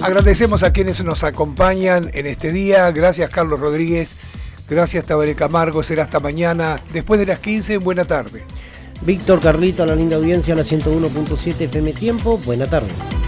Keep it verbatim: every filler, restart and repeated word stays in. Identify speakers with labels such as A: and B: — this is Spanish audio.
A: Agradecemos a quienes nos acompañan en este día. Gracias, Carlos Rodríguez. Gracias, Tabaré Camargo. Será hasta mañana, después de las quince. Buena tarde.
B: Víctor, Carlito, a la linda audiencia, a la ciento uno punto siete F M Tiempo. Buena tarde.